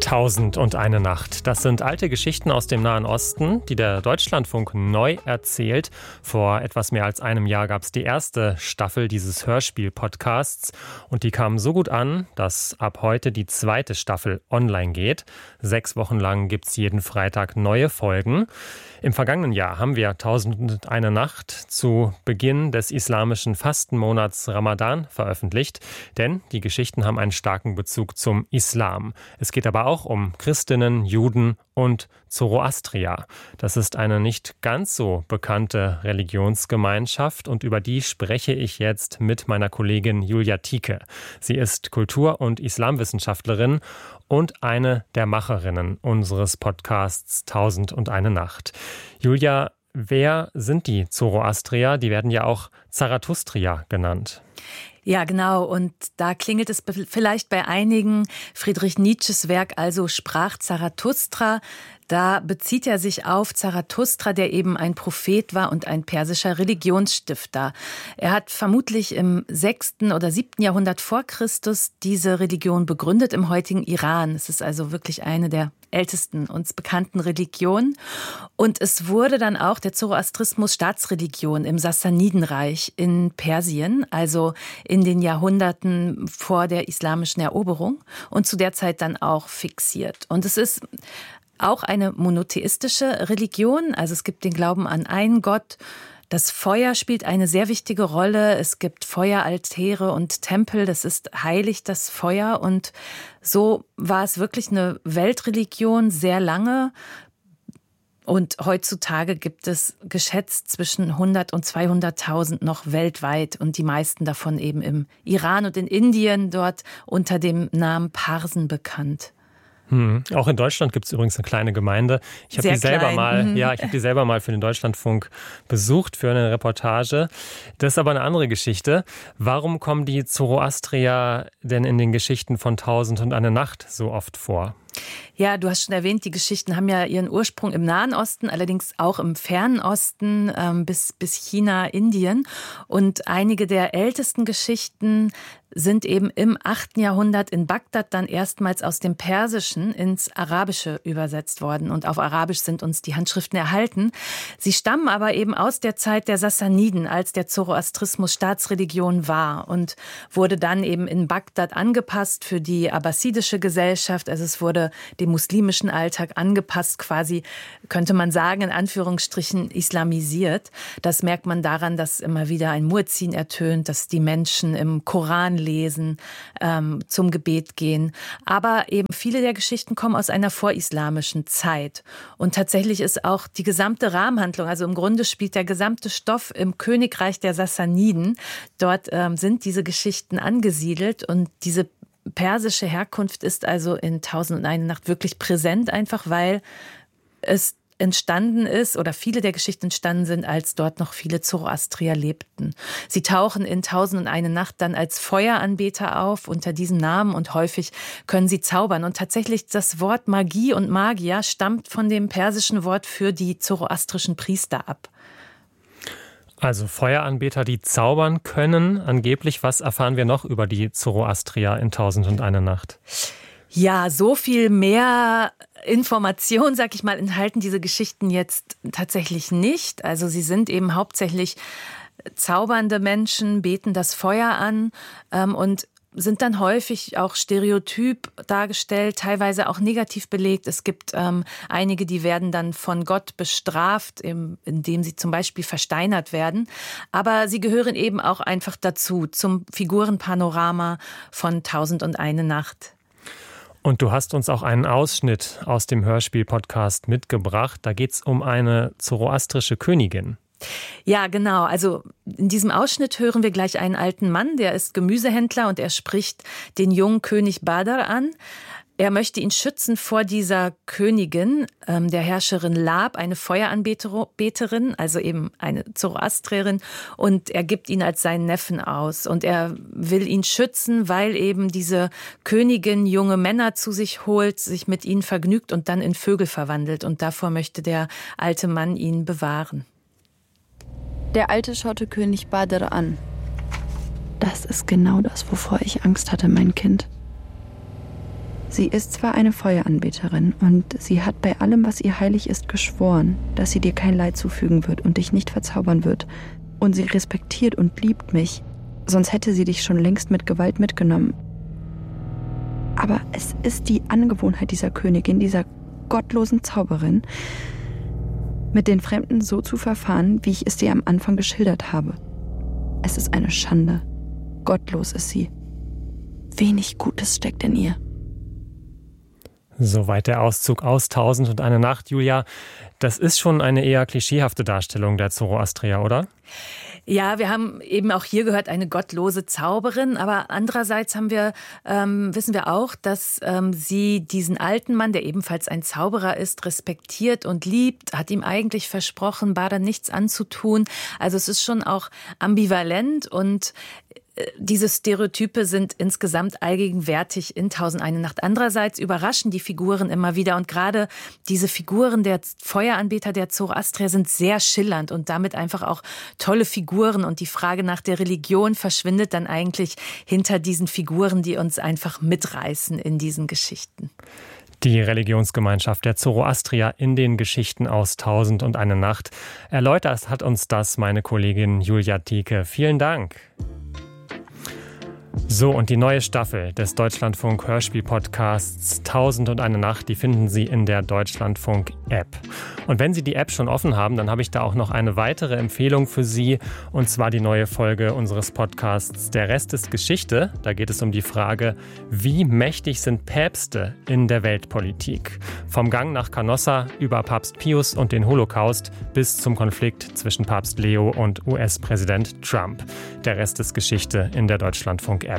Tausend und eine Nacht. Das sind alte Geschichten aus dem Nahen Osten, die der Deutschlandfunk neu erzählt. Vor etwas mehr als einem Jahr gab es die erste Staffel dieses Hörspiel-Podcasts und die kam so gut an, dass ab heute die zweite Staffel online geht. 6 Wochen lang gibt es jeden Freitag neue Folgen. Im vergangenen Jahr haben wir Tausend und eine Nacht zu Beginn des islamischen Fastenmonats Ramadan veröffentlicht, denn die Geschichten haben einen starken Bezug zum Islam. Es geht aber auch um Christinnen, Juden und Zoroastrier. Das ist eine nicht ganz so bekannte Religionsgemeinschaft und über die spreche ich jetzt mit meiner Kollegin Julia Thieke. Sie ist Kultur- und Islamwissenschaftlerin und eine der Macherinnen unseres Podcasts Tausend und eine Nacht. Julia, wer sind die Zoroastrier? Die werden ja auch Zarathustrier genannt. Ja, genau. Und da klingelt es vielleicht bei einigen. Friedrich Nietzsches Werk also Sprach Zarathustra. Da bezieht er sich auf Zarathustra, der eben ein Prophet war und ein persischer Religionsstifter. Er hat vermutlich im 6. oder 7. Jahrhundert vor Christus diese Religion begründet im heutigen Iran. Es ist also wirklich eine der ältesten uns bekannten Religionen. Und es wurde dann auch der Zoroastrismus Staatsreligion im Sassanidenreich in Persien, also in den Jahrhunderten vor der islamischen Eroberung und zu der Zeit dann auch fixiert. Und es ist auch eine monotheistische Religion, also es gibt den Glauben an einen Gott. Das Feuer spielt eine sehr wichtige Rolle. Es gibt Feueraltäre und Tempel, das ist heilig, das Feuer. Und so war es wirklich eine Weltreligion sehr lange. Und heutzutage gibt es geschätzt zwischen 100 und 200.000 noch weltweit und die meisten davon eben im Iran und in Indien, dort unter dem Namen Parsen bekannt. Auch in Deutschland gibt es übrigens eine kleine Gemeinde. Ich habe die selber mal für den Deutschlandfunk besucht für eine Reportage. Das ist aber eine andere Geschichte. Warum kommen die Zoroastrier denn in den Geschichten von Tausend und eine Nacht so oft vor? Ja, du hast schon erwähnt, die Geschichten haben ja ihren Ursprung im Nahen Osten, allerdings auch im Fernen Osten bis China, Indien. Und einige der ältesten Geschichten sind eben im 8. Jahrhundert in Bagdad dann erstmals aus dem Persischen ins Arabische übersetzt worden. Und auf Arabisch sind uns die Handschriften erhalten. Sie stammen aber eben aus der Zeit der Sassaniden, als der Zoroastrismus Staatsreligion war und wurde dann eben in Bagdad angepasst für die abbasidische Gesellschaft. Also es wurde dem muslimischen Alltag angepasst, quasi, könnte man sagen, in Anführungsstrichen islamisiert. Das merkt man daran, dass immer wieder ein Muezzin ertönt, dass die Menschen im Koran lesen, zum Gebet gehen. Aber eben viele der Geschichten kommen aus einer vorislamischen Zeit. Und tatsächlich ist auch die gesamte Rahmenhandlung, also im Grunde spielt der gesamte Stoff im Königreich der Sassaniden. Dort sind diese Geschichten angesiedelt und diese persische Herkunft ist also in Tausend und eine Nacht wirklich präsent, einfach weil es entstanden ist oder viele der Geschichten entstanden sind, als dort noch viele Zoroastrier lebten. Sie tauchen in Tausend und eine Nacht dann als Feueranbeter auf unter diesem Namen und häufig können sie zaubern. Und tatsächlich das Wort Magie und Magier stammt von dem persischen Wort für die zoroastrischen Priester ab. Also Feueranbeter, die zaubern können, angeblich. Was erfahren wir noch über die Zoroastrier in Tausend und eine Nacht? Ja, so viel mehr Information, sag ich mal, enthalten diese Geschichten jetzt tatsächlich nicht. Also sie sind eben hauptsächlich zaubernde Menschen, beten das Feuer an und sind dann häufig auch stereotyp dargestellt, teilweise auch negativ belegt. Es gibt einige, die werden dann von Gott bestraft, indem sie zum Beispiel versteinert werden. Aber sie gehören eben auch einfach dazu, zum Figurenpanorama von Tausend und eine Nacht. Und du hast uns auch einen Ausschnitt aus dem Hörspiel-Podcast mitgebracht. Da geht es um eine zoroastrische Königin. Ja, genau. Also in diesem Ausschnitt hören wir gleich einen alten Mann, der ist Gemüsehändler und er spricht den jungen König Badr an. Er möchte ihn schützen vor dieser Königin, der Herrscherin Lab, eine Feueranbeterin, also eben eine Zoroastrierin, und er gibt ihn als seinen Neffen aus. Und er will ihn schützen, weil eben diese Königin junge Männer zu sich holt, sich mit ihnen vergnügt und dann in Vögel verwandelt. Und davor möchte der alte Mann ihn bewahren. Der Alte schaute König Badr an. Das ist genau das, wovor ich Angst hatte, mein Kind. Sie ist zwar eine Feueranbeterin und sie hat bei allem, was ihr heilig ist, geschworen, dass sie dir kein Leid zufügen wird und dich nicht verzaubern wird. Und sie respektiert und liebt mich, sonst hätte sie dich schon längst mit Gewalt mitgenommen. Aber es ist die Angewohnheit dieser Königin, dieser gottlosen Zauberin, mit den Fremden so zu verfahren, wie ich es dir am Anfang geschildert habe. Es ist eine Schande. Gottlos ist sie. Wenig Gutes steckt in ihr. Soweit der Auszug aus 1001 Nacht, Julia. Das ist schon eine eher klischeehafte Darstellung der Zoroastrier, oder? Ja, wir haben eben auch hier gehört, eine gottlose Zauberin. Aber andererseits wissen wir auch, dass sie diesen alten Mann, der ebenfalls ein Zauberer ist, respektiert und liebt, hat ihm eigentlich versprochen, Badr nichts anzutun. Also es ist schon auch ambivalent und diese Stereotype sind insgesamt allgegenwärtig in 1001 Nacht. Andererseits überraschen die Figuren immer wieder und gerade diese Figuren der Feueranbeter der Zoroastrier sind sehr schillernd und damit einfach auch tolle Figuren und die Frage nach der Religion verschwindet dann eigentlich hinter diesen Figuren, die uns einfach mitreißen in diesen Geschichten. Die Religionsgemeinschaft der Zoroastrier in den Geschichten aus 1001 Nacht. Erläutert hat uns das meine Kollegin Julia Thieke. Vielen Dank. So, und die neue Staffel des Deutschlandfunk-Hörspiel-Podcasts 1001 Nacht, die finden Sie in der Deutschlandfunk-App. Und wenn Sie die App schon offen haben, dann habe ich da auch noch eine weitere Empfehlung für Sie, und zwar die neue Folge unseres Podcasts Der Rest ist Geschichte. Da geht es um die Frage, wie mächtig sind Päpste in der Weltpolitik? Vom Gang nach Canossa über Papst Pius und den Holocaust bis zum Konflikt zwischen Papst Leo und US-Präsident Trump. Der Rest ist Geschichte in der Deutschlandfunk-App.